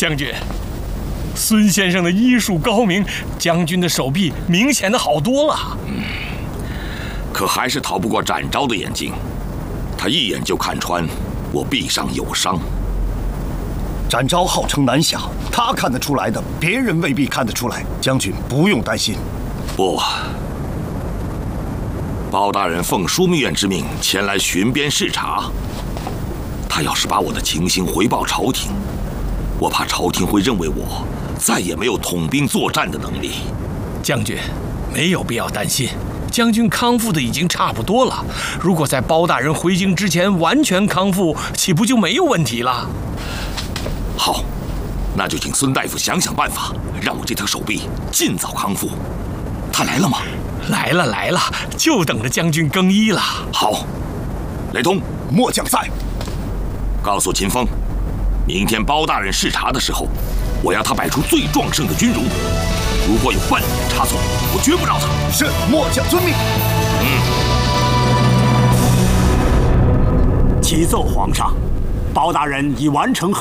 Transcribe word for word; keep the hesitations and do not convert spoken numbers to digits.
将军，孙先生的医术高明，将军的手臂明显的好多了。 嗯，可还是逃不过展昭的眼睛，他一眼就看穿我臂上有伤。 展昭号称南侠，他看得出来的，别人未必看得出来。将军不用担心。 不，包大人奉枢密院之命前来巡边视察，他要是把我的情形回报朝廷，我怕朝廷会认为我再也没有统兵作战的能力。 将军，没有必要担心，将军康复的已经差不多了。如果在包大人回京之前完全康复，岂不就没有问题了？ 好，那就请孙大夫想想办法，让我这条手臂尽早康复。他来了吗？ 来了来了，就等着将军更衣了。 好，雷通， 末将在。 告诉秦风，明天包大人视察的时候，我要他摆出最壮盛的军容。如果有半点差错，我绝不饶他。 是，末将遵命。 嗯。 启奏皇上，包大人已完成